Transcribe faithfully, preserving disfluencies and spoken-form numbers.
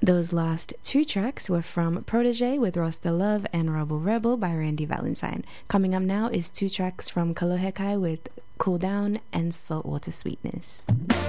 Those last two tracks were from Protege with Rasta Love and Rebel Rebel by Randy Valentine. Coming up now is two tracks from Kalohekai with Cool Down and Saltwater Sweetness.